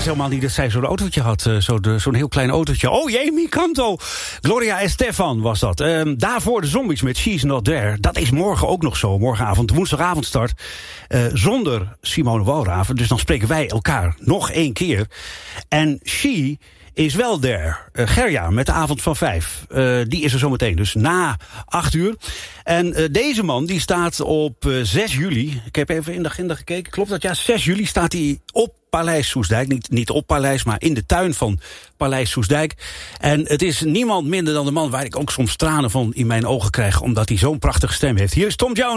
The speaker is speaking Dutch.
helemaal niet dat zij zo'n autootje had. Zo'n heel klein autootje. Oh jee, Mi Canto. Gloria Estefan was dat. Daarvoor de Zombies met She's Not There. Dat is morgen ook nog zo. Morgenavond, woensdagavond start. Zonder Simone Walraven. Dus dan spreken wij elkaar nog 1 keer. En She is wel there. Gerja met de avond van 5. Die is er zometeen, dus na 8 uur. En deze man die staat op 6 juli. Ik heb even in de agenda gekeken. Klopt dat? Ja, 6 juli staat hij op Paleis Soestdijk. Niet op Paleis, maar in de tuin van Paleis Soestdijk. En het is niemand minder dan de man waar ik ook soms tranen van in mijn ogen krijg, omdat hij zo'n prachtige stem heeft. Hier is Tom Jones.